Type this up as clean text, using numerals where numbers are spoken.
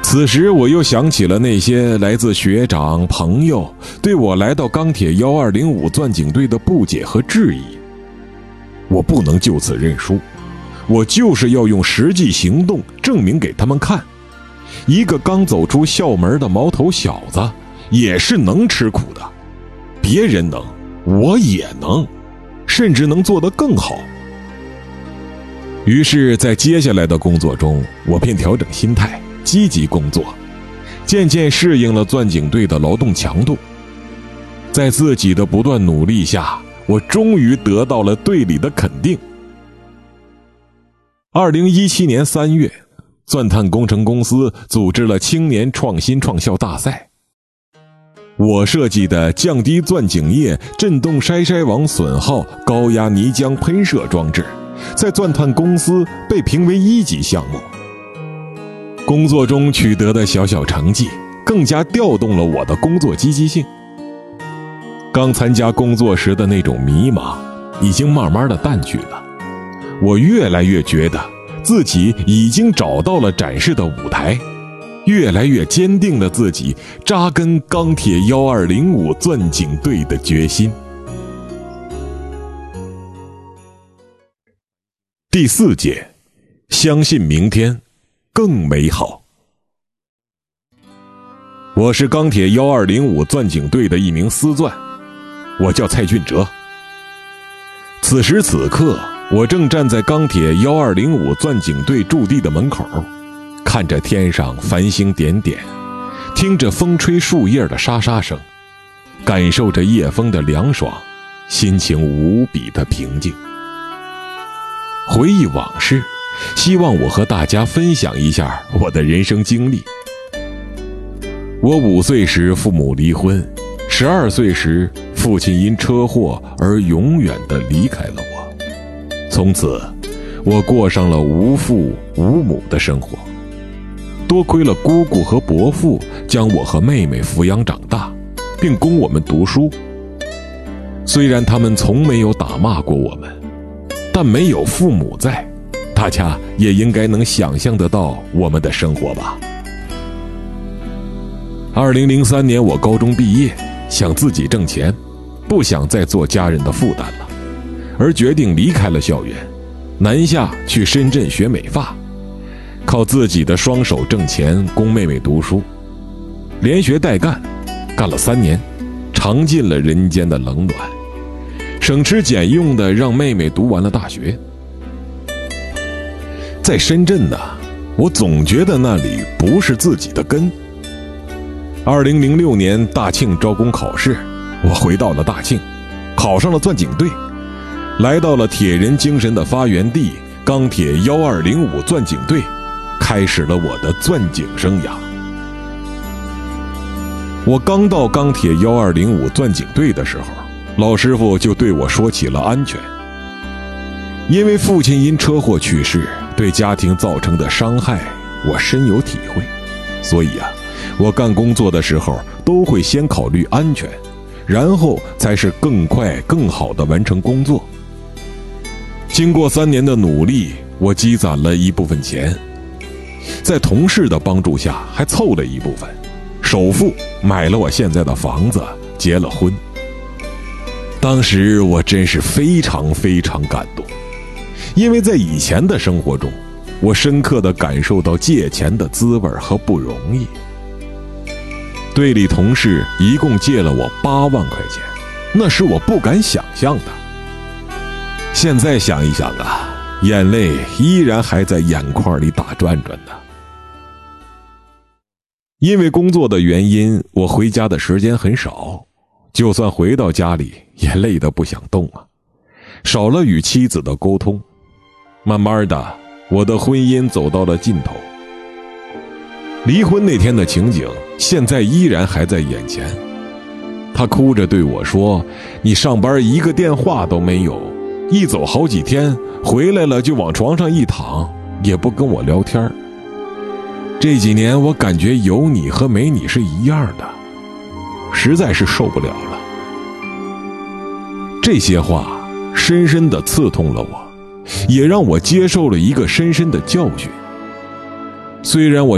此时我又想起了那些来自学长朋友对我来到钢铁1205钻井队的不解和质疑。我不能就此认输，我就是要用实际行动证明给他们看，一个刚走出校门的毛头小子也是能吃苦的，别人能，我也能，甚至能做得更好。于是在接下来的工作中，我便调整心态，积极工作，渐渐适应了钻井队的劳动强度。在自己的不断努力下，我终于得到了队里的肯定。2017年3月，钻探工程公司组织了青年创新创校大赛。我设计的降低钻井液震动筛网损耗高压泥浆喷射装置，在钻探公司被评为1级项目。工作中取得的小小成绩，更加调动了我的工作积极性。刚参加工作时的那种迷茫，已经慢慢的淡去了。我越来越觉得自己已经找到了展示的舞台，越来越坚定了自己扎根钢铁1205钻井队的决心。第4节，相信明天更美好。我是钢铁1205钻井队的一名司钻，我叫蔡俊哲。此时此刻，我正站在钢铁1205钻井队驻地的门口，看着天上繁星点点，听着风吹树叶的沙沙声，感受着夜风的凉爽，心情无比的平静。回忆往事，希望我和大家分享一下我的人生经历。我5岁时父母离婚，12岁时父亲因车祸而永远地离开了我。从此，我过上了无父无母的生活。多亏了姑姑和伯父将我和妹妹抚养长大，并供我们读书。虽然他们从没有打骂过我们，但没有父母在，大家也应该能想象得到我们的生活吧。2003年我高中毕业，想自己挣钱，不想再做家人的负担了，而决定离开了校园，南下去深圳学美发，靠自己的双手挣钱供妹妹读书，连学带干，干了3年，尝尽了人间的冷暖，省吃俭用的让妹妹读完了大学。在深圳呢，我总觉得那里不是自己的根。2006年大庆招工考试，我回到了大庆，考上了钻井队，来到了铁人精神的发源地钢铁1205钻井队，开始了我的钻井生涯。我刚到钢铁1205钻井队的时候，老师傅就对我说起了安全。因为父亲因车祸去世，对家庭造成的伤害我深有体会，所以我干工作的时候都会先考虑安全，然后才是更快更好地完成工作。经过3年的努力，我积攒了一部分钱，在同事的帮助下还凑了一部分，首付买了我现在的房子，结了婚。当时我真是非常非常感动，因为在以前的生活中，我深刻地感受到借钱的滋味和不容易。队里同事一共借了我8万块钱，那是我不敢想象的。现在想一想眼泪依然还在眼眶里打转转呢。因为工作的原因，我回家的时间很少，就算回到家里也累得不想动少了与妻子的沟通。慢慢的，我的婚姻走到了尽头。离婚那天的情景现在依然还在眼前。她哭着对我说，你上班一个电话都没有，一走好几天，回来了就往床上一躺，也不跟我聊天。这几年我感觉有你和没你是一样的，实在是受不了了。这些话深深地刺痛了我，也让我接受了一个深深的教训。虽然我